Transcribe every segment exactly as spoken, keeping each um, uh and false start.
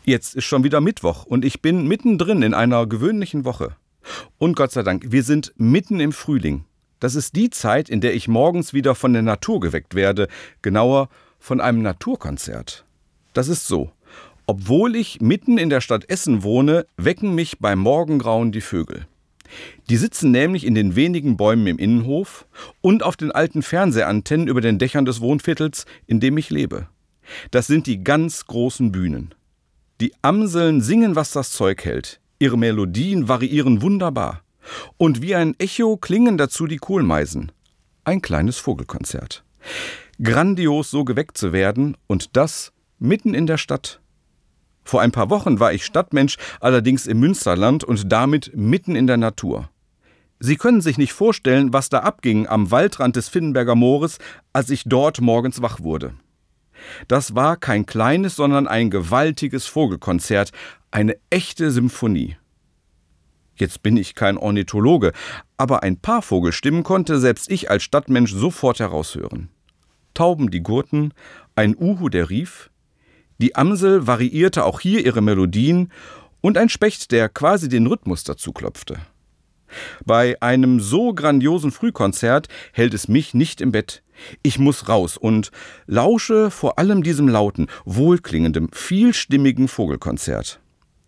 Jetzt ist schon wieder Mittwoch und ich bin mittendrin in einer gewöhnlichen Woche. Und Gott sei Dank, wir sind mitten im Frühling. Das ist die Zeit, in der ich morgens wieder von der Natur geweckt werde, genauer von einem Naturkonzert. Das ist so: Obwohl ich mitten in der Stadt Essen wohne, wecken mich beim Morgengrauen die Vögel. Die sitzen nämlich in den wenigen Bäumen im Innenhof und auf den alten Fernsehantennen über den Dächern des Wohnviertels, in dem ich lebe. Das sind die ganz großen Bühnen. Die Amseln singen, was das Zeug hält. Ihre Melodien variieren wunderbar. Und wie ein Echo klingen dazu die Kohlmeisen. Ein kleines Vogelkonzert. Grandios, so geweckt zu werden, und das mitten in der Stadt. Vor ein paar Wochen war ich Stadtmensch, allerdings im Münsterland und damit mitten in der Natur. Sie können sich nicht vorstellen, was da abging am Waldrand des Finnenberger Moores, als ich dort morgens wach wurde. Das war kein kleines, sondern ein gewaltiges Vogelkonzert, eine echte Symphonie. Jetzt bin ich kein Ornithologe, aber ein paar Vogelstimmen konnte selbst ich als Stadtmensch sofort heraushören. Tauben, die gurrten, ein Uhu, der rief, die Amsel variierte auch hier ihre Melodien und ein Specht, der quasi den Rhythmus dazu klopfte. Bei einem so grandiosen Frühkonzert hält es mich nicht im Bett. Ich muss raus und lausche vor allem diesem lauten, wohlklingenden, vielstimmigen Vogelkonzert.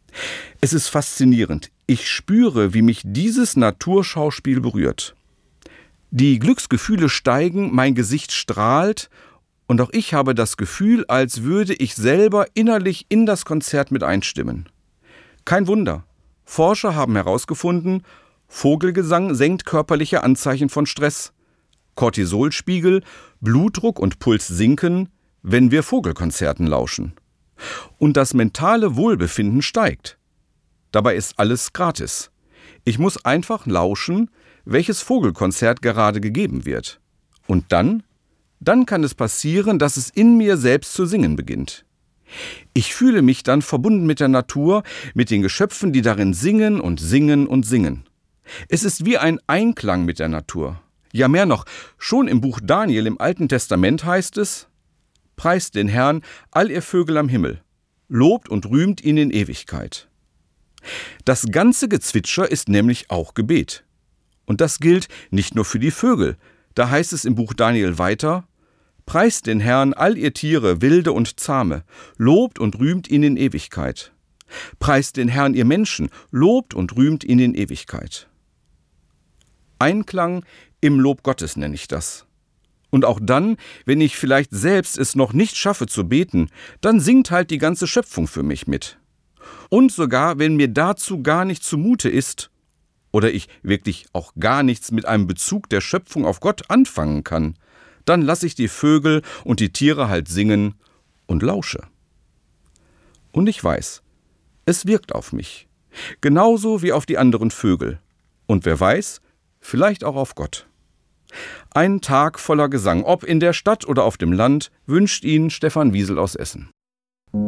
Es ist faszinierend. Ich spüre, wie mich dieses Naturschauspiel berührt. Die Glücksgefühle steigen, mein Gesicht strahlt und auch ich habe das Gefühl, als würde ich selber innerlich in das Konzert mit einstimmen. Kein Wunder. Forscher haben herausgefunden, Vogelgesang senkt körperliche Anzeichen von Stress. Cortisolspiegel, Blutdruck und Puls sinken, wenn wir Vogelkonzerten lauschen. Und das mentale Wohlbefinden steigt. Dabei ist alles gratis. Ich muss einfach lauschen, welches Vogelkonzert gerade gegeben wird. Und dann, dann kann es passieren, dass es in mir selbst zu singen beginnt. Ich fühle mich dann verbunden mit der Natur, mit den Geschöpfen, die darin singen und singen und singen. Es ist wie ein Einklang mit der Natur. Ja, mehr noch, schon im Buch Daniel im Alten Testament heißt es: Preist den Herrn, all ihr Vögel am Himmel, lobt und rühmt ihn in Ewigkeit. Das ganze Gezwitscher ist nämlich auch Gebet. Und das gilt nicht nur für die Vögel. Da heißt es im Buch Daniel weiter: Preist den Herrn, all ihr Tiere, wilde und zahme, lobt und rühmt ihn in Ewigkeit. Preist den Herrn, ihr Menschen, lobt und rühmt ihn in Ewigkeit. Einklang im Lob Gottes nenne ich das. Und auch dann, wenn ich vielleicht selbst es noch nicht schaffe zu beten, dann singt halt die ganze Schöpfung für mich mit. Und sogar, wenn mir dazu gar nicht zumute ist oder ich wirklich auch gar nichts mit einem Bezug der Schöpfung auf Gott anfangen kann, dann lasse ich die Vögel und die Tiere halt singen und lausche. Und ich weiß, es wirkt auf mich, genauso wie auf die anderen Vögel. Und wer weiß, vielleicht auch auf Gott. Ein Tag voller Gesang, ob in der Stadt oder auf dem Land, wünscht Ihnen Stefan Wiesel aus Essen.